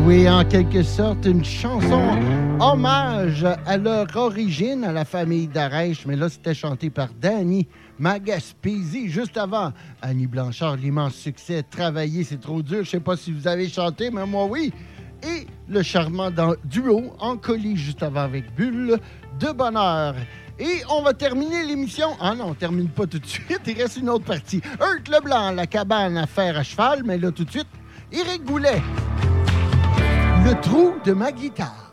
Oui, en quelque sorte, une chanson hommage à leur origine, à la famille Darèche, mais là, c'était chanté par Danny Magaspésie. Juste avant, Annie Blanchard, l'immense succès « Travailler, c'est trop dur ». Je sais pas si vous avez chanté, mais moi, oui. Et le charmant duo en colis juste avant avec Bulle de bonheur. Et on va terminer l'émission. Ah non, on termine pas tout de suite. Il reste une autre partie. Heurte Leblanc, la cabane à fer à cheval. Mais là, tout de suite, Éric Goulet. Le trou de ma guitare.